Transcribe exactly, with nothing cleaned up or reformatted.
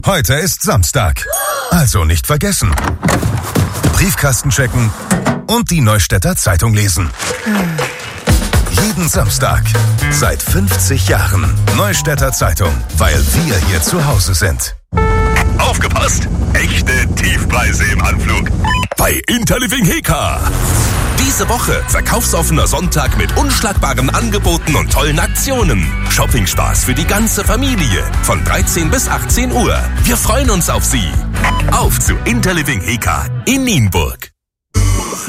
Heute ist Samstag. Also nicht vergessen. Briefkasten checken und die Neustädter Zeitung lesen. Jeden Samstag. Seit fünfzig Jahren. Neustädter Zeitung. Weil wir hier zu Hause sind. Aufgepasst! Echte Tiefpreise im Anflug. Bei Interliving Heka. Diese Woche verkaufsoffener Sonntag mit unschlagbaren Angeboten und tollen Aktionen. Shopping-Spaß für die ganze Familie. Von dreizehn bis achtzehn Uhr. Wir freuen uns auf Sie. Auf zu Interliving Heka in Nienburg.